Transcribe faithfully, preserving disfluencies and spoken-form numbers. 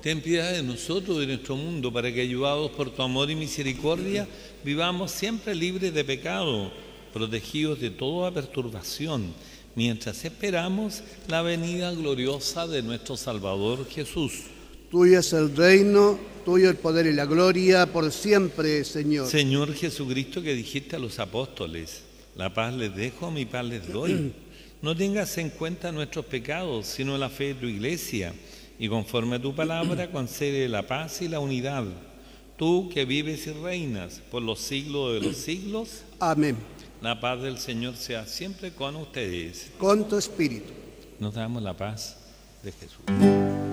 ten piedad de nosotros y de nuestro mundo, para que, ayudados por tu amor y misericordia, vivamos siempre libres de pecado, protegidos de toda perturbación, mientras esperamos la venida gloriosa de nuestro Salvador Jesús. Tuyo es el reino, tuyo el poder y la gloria, por siempre, Señor. Señor Jesucristo, que dijiste a los apóstoles, la paz les dejo, mi paz les doy. No tengas en cuenta nuestros pecados, sino la fe de tu iglesia, y conforme a tu palabra concede la paz y la unidad. Tú que vives y reinas por los siglos de los siglos. Amén. La paz del Señor sea siempre con ustedes. Con tu espíritu. Nos damos la paz de Jesús.